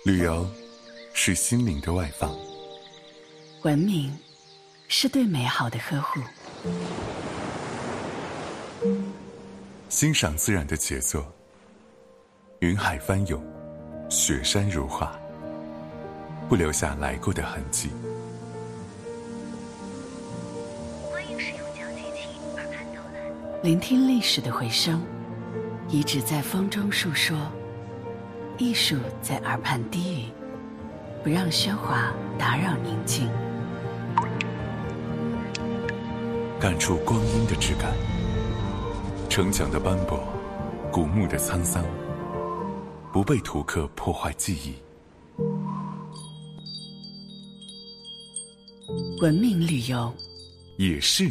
旅游是心灵的外放， 文明是对美好的呵护， 欣赏自然的杰作，云海翻涌，雪山如画，不留下来过的痕迹。 欢迎使用讲解器耳畔导览， 聆听历史的回声，遗址在风中述说，艺术在耳畔低语，不让喧哗打扰宁静， 感触光阴的质感，城墙的斑驳，古墓的沧桑，不被图刻破坏记忆。 文明旅游也是